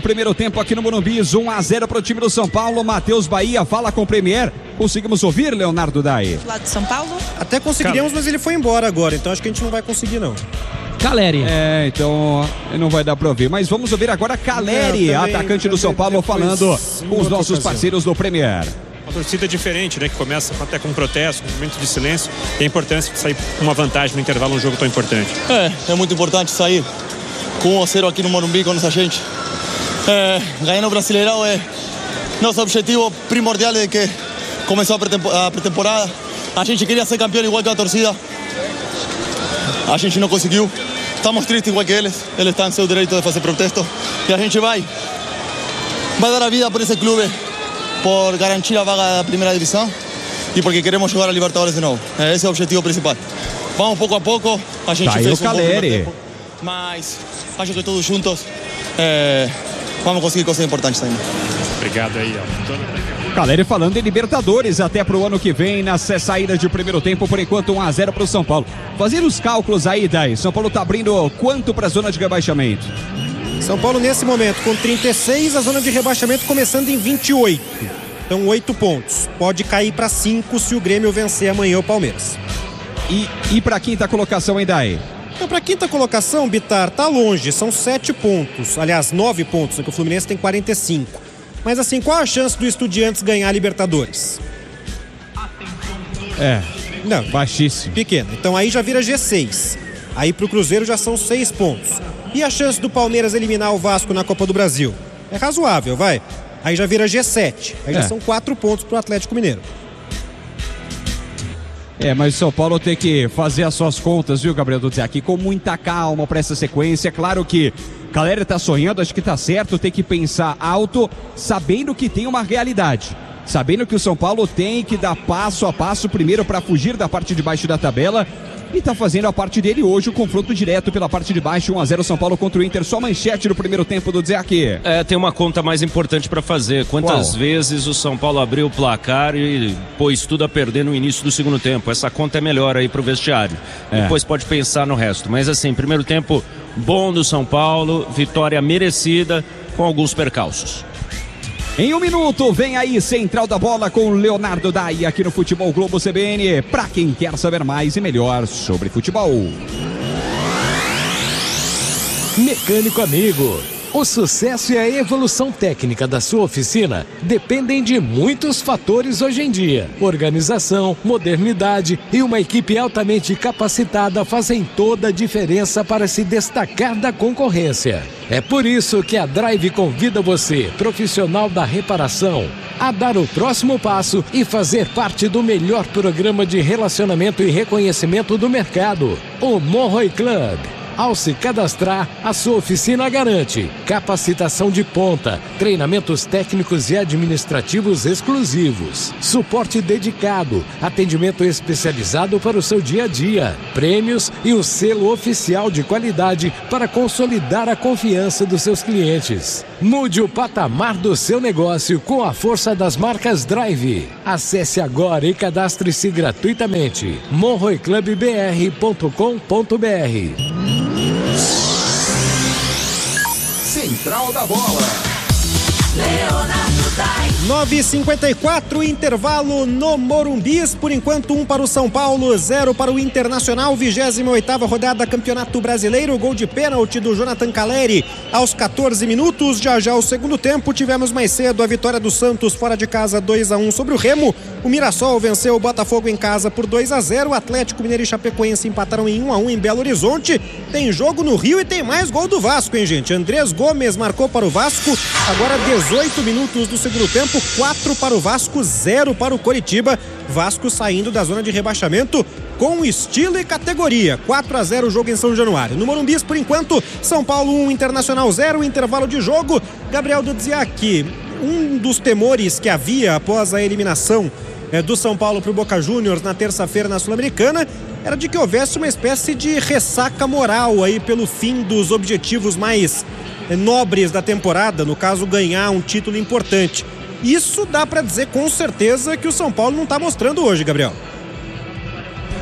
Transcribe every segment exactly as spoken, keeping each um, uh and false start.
Primeiro tempo aqui no Morumbi, um a zero para o time do São Paulo. Matheus Bahia fala com o Premier. Conseguimos ouvir, Leonardo Dai? Lá de São Paulo? Até conseguiríamos, mas ele foi embora agora, então acho que a gente não vai conseguir, não. Caleri. É, então não vai dar para ouvir. Mas vamos ouvir agora Caleri, é, também, atacante do São Paulo, falando com os nossos ocasião. parceiros do Premier. Uma torcida diferente, né? Que começa até com um protesto, um momento de silêncio. E a importância de sair com uma vantagem no intervalo, um jogo tão importante. É, é muito importante sair com um a zero aqui no Morumbi com essa gente. É, ganhar o Brasileirão é nosso objetivo primordial desde que começou a pré-temporada. A gente queria ser campeão igual que a torcida. A gente não conseguiu. Estamos tristes igual que eles. Eles estão em seu direito de fazer protesto. E a gente vai, vai dar a vida por esse clube, por garantir a vaga da primeira divisão e porque queremos jogar a Libertadores de novo. Esse é o objetivo principal. Vamos pouco a pouco. A gente tá fez um bom primeiro tempo, mas acho que todos juntos é, vamos conseguir coisas importantes ainda. Obrigado aí, ó. Caleri falando em Libertadores até pro ano que vem, nas saídas de primeiro tempo, por enquanto um a zero pro São Paulo. Fazendo os cálculos aí, Dai, São Paulo tá abrindo quanto pra zona de rebaixamento? São Paulo nesse momento com trinta e seis, a zona de rebaixamento começando em vinte e oito. Então oito pontos. Pode cair para cinco se o Grêmio vencer amanhã o Palmeiras. E, e pra quinta colocação, hein, Dai? Então, para quinta colocação, Bitar, tá longe, são sete pontos. Aliás, nove pontos, né, que o Fluminense tem quarenta e cinco. Mas assim, qual a chance do Estudiantes ganhar a Libertadores? É, não, baixíssimo. Pequena. Então aí já vira G seis. Aí pro Cruzeiro já são seis pontos. E a chance do Palmeiras eliminar o Vasco na Copa do Brasil? É razoável, vai. Aí já vira G sete. Aí é. já são quatro pontos pro Atlético Mineiro. É, mas o São Paulo tem que fazer as suas contas, viu, Gabriel Dudze? Aqui com muita calma para essa sequência. Claro que a galera tá sonhando, acho que tá certo, tem que pensar alto, sabendo que tem uma realidade. Sabendo que o São Paulo tem que dar passo a passo primeiro para fugir da parte de baixo da tabela. E tá fazendo a parte dele hoje, o confronto direto pela parte de baixo, um a zero São Paulo contra o Inter. Só manchete no primeiro tempo do Dzeki. É, tem uma conta mais importante para fazer. Quantas Qual? vezes o São Paulo abriu o placar e pôs tudo a perder no início do segundo tempo? Essa conta é melhor aí pro vestiário. É. Depois pode pensar no resto. Mas assim, primeiro tempo bom do São Paulo, vitória merecida com alguns percalços. Em um minuto, vem aí Central da Bola com Leonardo Dai aqui no Futebol Globo C B N. Pra quem quer saber mais e melhor sobre futebol. Mecânico amigo, o sucesso e a evolução técnica da sua oficina dependem de muitos fatores hoje em dia. Organização, modernidade e uma equipe altamente capacitada fazem toda a diferença para se destacar da concorrência. É por isso que a Drive convida você, profissional da reparação, a dar o próximo passo e fazer parte do melhor programa de relacionamento e reconhecimento do mercado, o Monroe Club. Ao se cadastrar, a sua oficina garante capacitação de ponta, treinamentos técnicos e administrativos exclusivos, suporte dedicado, atendimento especializado para o seu dia a dia, prêmios e o selo oficial de qualidade para consolidar a confiança dos seus clientes. Mude o patamar do seu negócio com a força das marcas Drive. Acesse agora e cadastre-se gratuitamente. monroe club b r ponto com ponto b r. Central da Bola. nove e cinquenta e quatro, intervalo no Morumbis. Por enquanto, um para o São Paulo, zero para o Internacional. vigésima oitava rodada Campeonato Brasileiro. Gol de pênalti do Jonathan Caleri aos catorze minutos. Já já o segundo tempo. Tivemos mais cedo a vitória do Santos fora de casa, dois a um sobre o Remo. O Mirassol venceu o Botafogo em casa por dois a zero. O Atlético Mineiro e Chapecoense empataram em um a um em Belo Horizonte. Tem jogo no Rio e tem mais gol do Vasco, hein, gente? Andrés Gomes marcou para o Vasco. Agora dezoito minutos do segundo tempo, quatro para o Vasco, zero para o Coritiba. Vasco saindo da zona de rebaixamento com estilo e categoria. quatro a zero o jogo em São Januário. No Morumbis, por enquanto, São Paulo um, Internacional zero, intervalo de jogo. Gabriel Dudziak, um dos temores que havia após a eliminação é, do São Paulo para o Boca Juniors na terça-feira na Sul-Americana era de que houvesse uma espécie de ressaca moral aí pelo fim dos objetivos mais é, nobres da temporada, no caso ganhar um título importante. Isso dá para dizer com certeza que o São Paulo não está mostrando hoje, Gabriel.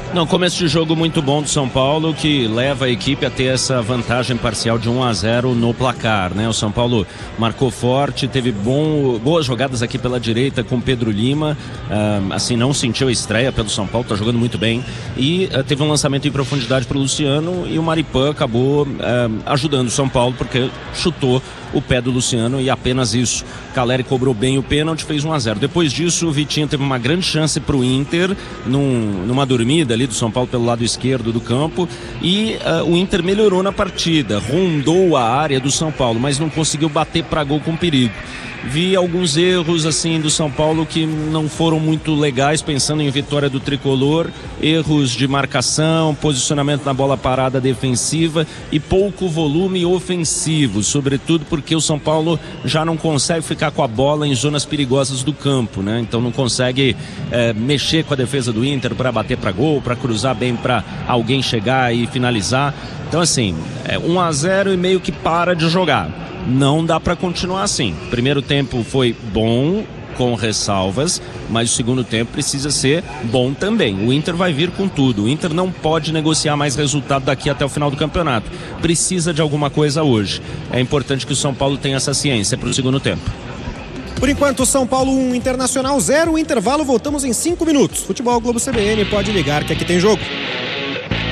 Não, começo de jogo muito bom do São Paulo, que leva a equipe a ter essa vantagem parcial de um a zero no placar, né? O São Paulo marcou forte, teve bom, boas jogadas aqui pela direita com Pedro Lima, uh, assim, não sentiu a estreia pelo São Paulo, tá jogando muito bem, e uh, teve um lançamento em profundidade pro Luciano, e o Maripã acabou uh, ajudando o São Paulo, porque chutou o pé do Luciano e apenas isso. Caleri cobrou bem o pênalti, fez um a zero. Depois disso, o Vitinho teve uma grande chance pro Inter, num, numa dormida ali do São Paulo pelo lado esquerdo do campo, e uh, o Inter melhorou na partida, rondou a área do São Paulo, mas não conseguiu bater para gol com perigo. Vi alguns erros assim do São Paulo que não foram muito legais, pensando em vitória do Tricolor, erros de marcação, posicionamento na bola parada defensiva e pouco volume ofensivo, sobretudo porque o São Paulo já não consegue ficar com a bola em zonas perigosas do campo, né? Então não consegue é, mexer com a defesa do Inter para bater para gol, para cruzar bem para alguém chegar e finalizar. Então assim, é um a zero e meio que para de jogar. Não dá para continuar assim. Primeiro tempo foi bom, com ressalvas, mas o segundo tempo precisa ser bom também. O Inter vai vir com tudo. O Inter não pode negociar mais resultado daqui até o final do campeonato. Precisa de alguma coisa hoje. É importante que o São Paulo tenha essa ciência para o segundo tempo. Por enquanto, São Paulo um, Internacional zero, intervalo, voltamos em cinco minutos. Futebol Globo C B N, pode ligar que aqui tem jogo.